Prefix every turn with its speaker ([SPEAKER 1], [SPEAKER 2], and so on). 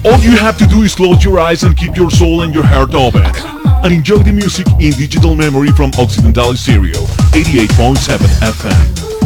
[SPEAKER 1] All you have to do is close your eyes and keep your soul and your heart open. And enjoy the music in digital memory from Occidental Stereo 88.7 FM.